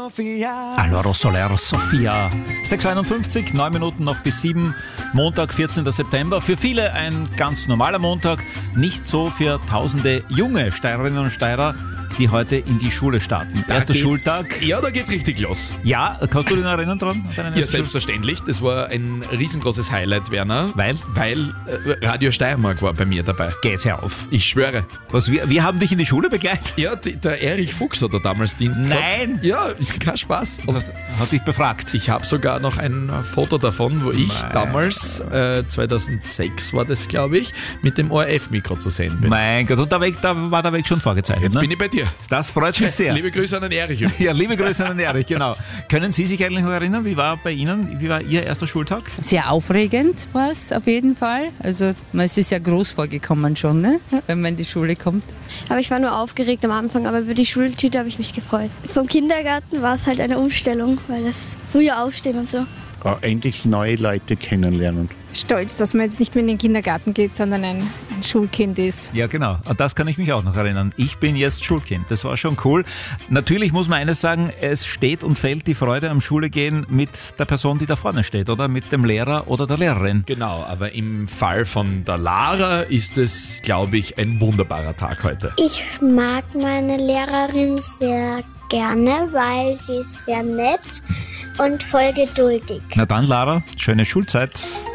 Alvaro Soler, Sofia. 6:51, 9 Minuten noch bis 7. Montag, 14. September. Für viele ein ganz normaler Montag. Nicht so für tausende junge Steirerinnen und Steirer, die heute in die Schule starten. Erster Schultag. Ja, da geht's richtig los. Ja, kannst du dich noch erinnern dran? Ja, selbstverständlich. Das war ein riesengroßes Highlight, Werner. Weil? Weil Radio Steiermark war bei mir dabei. Geht's auf. Ich schwöre. Was, wir haben dich in die Schule begleitet? Ja, der Erich Fuchs hat da damals Dienst Nein! gehabt. Ja, kein Spaß. Und Hat dich befragt. ich habe sogar noch ein Foto davon, wo ich damals, 2006 war das, glaube ich, mit dem ORF-Mikro zu sehen bin. Mein Gott, und da war der Weg schon vorgezeichnet. Jetzt ne? bin ich bei dir. Das freut mich sehr. Liebe Grüße an den Erich. Ja, liebe Grüße an den Erich, genau. Können Sie sich eigentlich noch erinnern, wie war bei Ihnen, wie war Ihr erster Schultag? Sehr aufregend war es auf jeden Fall. Also man ist sich sehr groß vorgekommen schon, ne? Wenn man in die Schule kommt. Aber ich war nur aufgeregt am Anfang, aber über die Schultüte habe ich mich gefreut. Vom Kindergarten war es halt eine Umstellung, weil das früher aufstehen und so. Endlich neue Leute kennenlernen. Stolz, dass man jetzt nicht mehr in den Kindergarten geht, sondern ein Schulkind ist. Ja, genau. An das kann ich mich auch noch erinnern. Ich bin jetzt Schulkind. Das war schon cool. Natürlich muss man eines sagen, es steht und fällt die Freude am Schule gehen mit der Person, die da vorne steht, oder? Mit dem Lehrer oder der Lehrerin. Genau, aber im Fall von der Lara ist es, glaube ich, ein wunderbarer Tag heute. Ich mag meine Lehrerin sehr gerne, weil sie ist sehr nett und voll geduldig. Na dann, Lara, schöne Schulzeit.